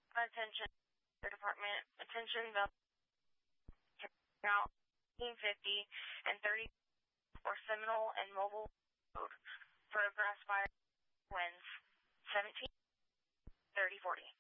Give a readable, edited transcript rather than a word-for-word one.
Attention, the department. Attention, the route 1850 and 30 for Seminole and Mobile Road for grass fire winds 17, 30, 40.